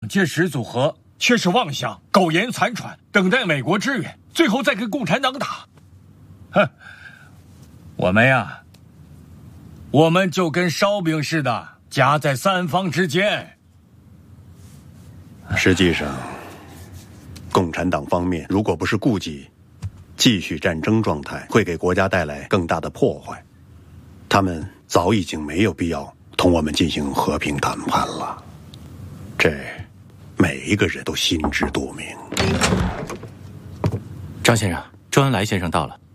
届时组合却是妄想、苟延残喘，等待美国支援，最后再跟共产党打。哼，我们呀，我们就跟烧饼似的，夹在三方之间。 实际上，共产党方面如果不是顾忌继续战争状态会给国家带来更大的破坏，他们早已经没有必要同我们进行和平谈判了。这每一个人都心知肚明。 张先生，周恩来先生到了。